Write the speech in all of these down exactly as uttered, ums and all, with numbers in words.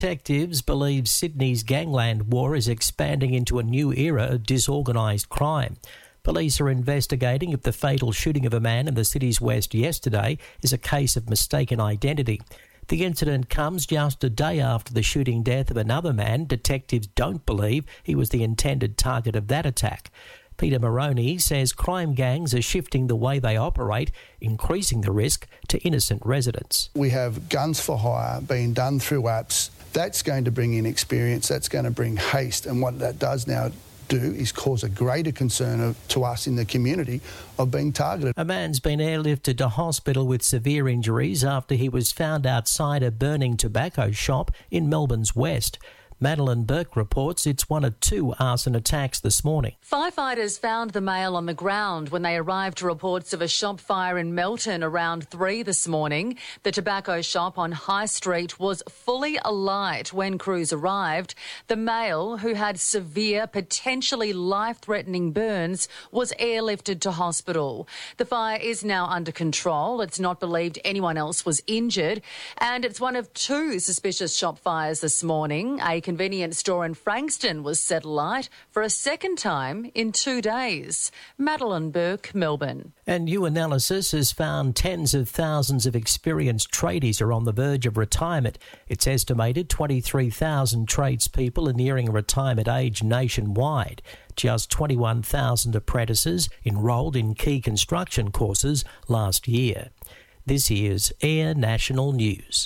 Detectives believe Sydney's gangland war is expanding into a new era of disorganised crime. Police are investigating if the fatal shooting of a man in the city's west yesterday is a case of mistaken identity. The incident comes just a day after the shooting death of another man. Detectives don't believe he was the intended target of that attack. Peter Moroney says crime gangs are shifting the way they operate, increasing the risk to innocent residents. We have guns for hire being done through apps. That's going to bring in experience, that's going to bring haste, and what that does now do is cause a greater concern of, to us in the community of being targeted. A man's been airlifted to hospital with severe injuries after he was found outside a burning tobacco shop in Melbourne's west. Madeline Burke reports it's one of two arson attacks this morning. Firefighters found the male on the ground when they arrived to reports of a shop fire in Melton around three this morning. The tobacco shop on High Street was fully alight when crews arrived. The male, who had severe, potentially life-threatening burns, was airlifted to hospital. The fire is now under control. It's not believed anyone else was injured. And it's one of two suspicious shop fires this morning. A convenience store in Frankston was set alight for a second time in two days. Madeline Burke, Melbourne. And new analysis has found tens of thousands of experienced tradies are on the verge of retirement. It's estimated twenty-three thousand tradespeople are nearing retirement age nationwide. Just twenty-one thousand apprentices enrolled in key construction courses last year. This is Air National News.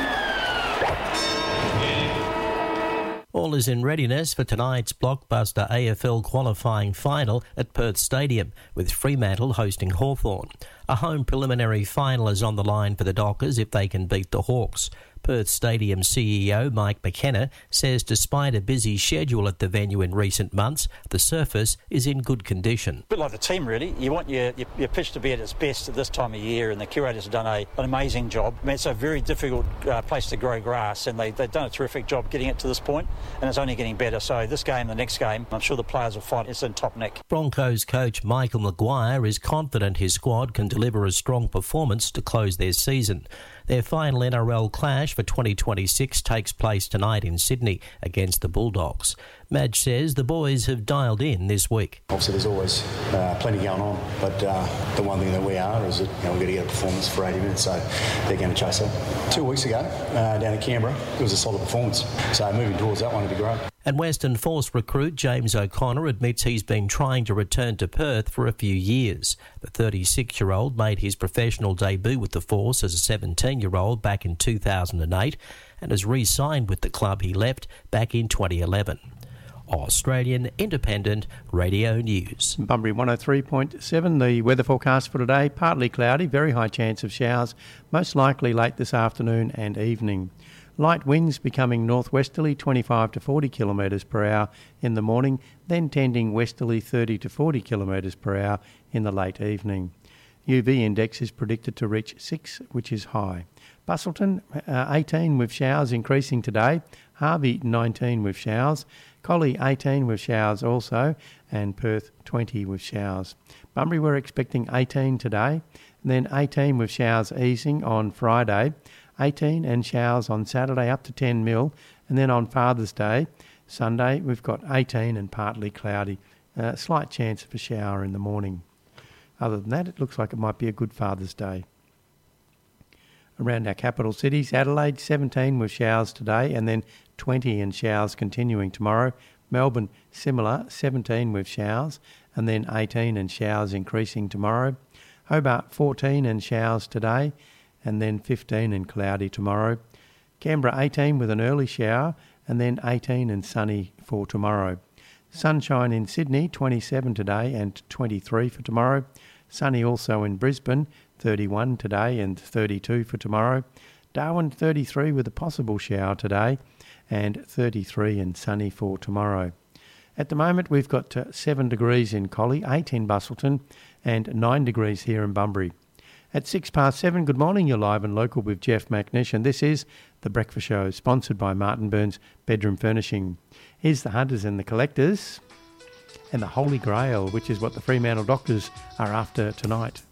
All is in readiness for tonight's blockbuster A F L qualifying final at Perth Stadium, with Fremantle hosting Hawthorn. A home preliminary final is on the line for the Dockers if they can beat the Hawks. Perth Stadium C E O Mike McKenna says despite a busy schedule at the venue in recent months, the surface is in good condition. A bit like the team, really. You want your, your, your pitch to be at its best at this time of year, and the curators have done a, an amazing job. I mean, it's a very difficult uh, place to grow grass, and they, they've done a terrific job getting it to this point, and it's only getting better. So this game, the next game, I'm sure the players will find it's in top nick. Broncos coach Michael Maguire is confident his squad can deliver a strong performance to close their season. Their final N R L clash for twenty twenty-six takes place tonight in Sydney against the Bulldogs. Madge says the boys have dialed in this week. Obviously there's always uh, plenty going on, but uh, the one thing that we are is that you know, we've got to get a performance for eighty minutes, so they're going to chase that. Two weeks ago, uh, down in Canberra, it was a solid performance, so moving towards that one would be great. And Western Force recruit James O'Connor admits he's been trying to return to Perth for a few years. The thirty-six-year-old made his professional debut with the Force as a seventeen-year-old back in two thousand eight and has re-signed with the club he left back in twenty eleven. Australian Independent Radio News. Bunbury one oh three point seven, the weather forecast for today, partly cloudy, very high chance of showers, most likely late this afternoon and evening. Light winds becoming northwesterly twenty-five to forty kilometres per hour in the morning, then tending westerly thirty to forty kilometres per hour in the late evening. U V index is predicted to reach six, which is high. Busselton, uh, eighteen with showers increasing today. Harvey, nineteen with showers. Collie, eighteen with showers also. And Perth, twenty with showers. Bunbury, we're expecting eighteen today. And then eighteen with showers easing on Friday. eighteen and showers on Saturday up to ten mil. And then on Father's Day, Sunday, we've got eighteen and partly cloudy. A uh, slight chance of a shower in the morning. Other than that, it looks like it might be a good Father's Day. Around our capital cities, Adelaide, seventeen with showers today and then twenty and showers continuing tomorrow. Melbourne, similar, seventeen with showers and then eighteen and showers increasing tomorrow. Hobart, fourteen and showers today and then fifteen and cloudy tomorrow. Canberra, eighteen with an early shower and then eighteen and sunny for tomorrow. Sunshine in Sydney, twenty-seven today and twenty-three for tomorrow. Sunny also in Brisbane, thirty-one today and thirty-two for tomorrow. Darwin, thirty-three with a possible shower today and thirty-three and sunny for tomorrow. At the moment, we've got uh, seven degrees in Collie, eight in Busselton and nine degrees here in Bunbury. At six past seven, good morning, you're live and local with Jeff McNish, and this is The Breakfast Show, sponsored by Martin Burns Bedroom Furnishing. Here's the Hunters and the Collectors and the Holy Grail, which is what the Fremantle Doctors are after tonight.